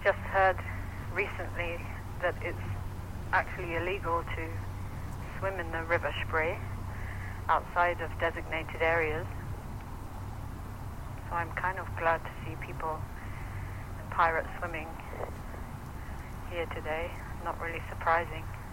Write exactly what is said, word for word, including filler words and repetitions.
just heard recently that it's actually illegal to swim in the River Spree outside of designated areas. So I'm kind of glad to see people and pirates swimming here today. Not really surprising.